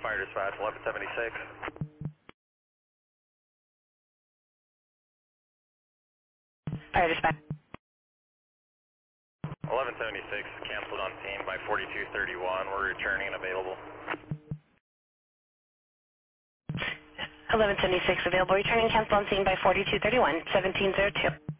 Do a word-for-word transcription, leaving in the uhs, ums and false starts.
Fire dispatch, eleven seventy-six. Fire dispatch. eleven seventy-six, canceled on scene by forty-two thirty-one. We're returning and available. eleven seventy-six available, returning cancel on scene by forty-two thirty-one, seventeen oh two.